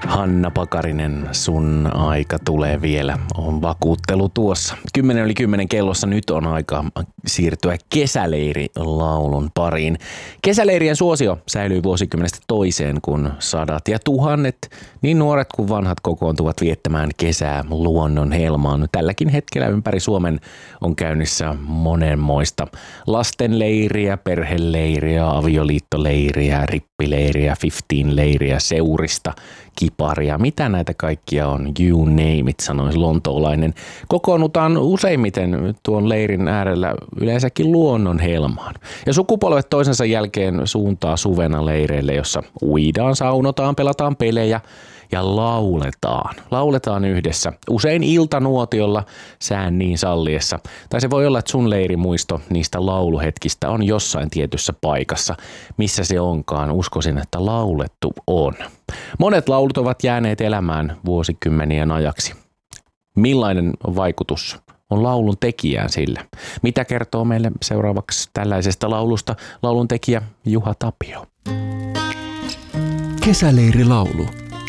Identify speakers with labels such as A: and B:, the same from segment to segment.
A: Hanna Pakarinen, sun aika tulee vielä. On vakuuttelu tuossa. 10:10 kellossa nyt on aika siirtyä kesäleirilaulun pariin. Kesäleirien suosio säilyy vuosikymmenestä toiseen, kun sadat ja tuhannet, niin nuoret kuin vanhat, kokoontuvat viettämään kesää luonnon helmaan. Tälläkin hetkellä ympäri Suomen on käynnissä monenmoista lastenleiriä, perheleiriä, avioliittoleiriä, rippileiriä, 15-leiriä, seurista, kiparia. Mitä näitä kaikkia on? You name it, sanoisi lontoolainen. Kokoonnutaan useimmiten tuon leirin äärellä yleensäkin luonnon helmaan. Ja sukupolvet toisensa jälkeen suuntaa suvena leireille, jossa uidaan, saunotaan, pelataan pelejä ja lauletaan. Lauletaan yhdessä, usein iltanuotiolla sään niin salliessa. Tai se voi olla, että sun leirimuisto niistä lauluhetkistä on jossain tietyssä paikassa. Missä se onkaan, uskoisin, että laulettu on. Monet laulut ovat jääneet elämään vuosikymmenien ajaksi. Millainen vaikutus on laulun tekijään sillä? Mitä kertoo meille seuraavaksi tällaisesta laulusta laulun tekijä Juha Tapio?
B: Kesäleirilaulu.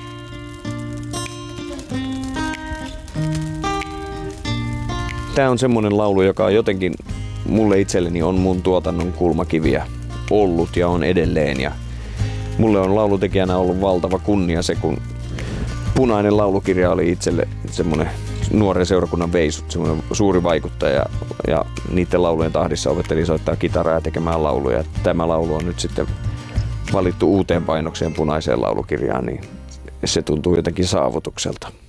C: Tämä on semmoinen laulu, joka jotenkin mulle itselleni on mun tuotannon kulmakiviä ollut ja on edelleen. Ja mulle on laulutekijänä ollut valtava kunnia se, kun Punainen laulukirja oli itselle semmoinen nuoren seurakunnan veisut, semmoinen suuri vaikuttaja. Ja niiden laulujen tahdissa opettelin soittaa kitaraa ja tekemään lauluja. Tämä laulu on nyt sitten valittu uuteen painokseen Punaiseen laulukirjaan, niin se tuntuu jotenkin saavutukselta.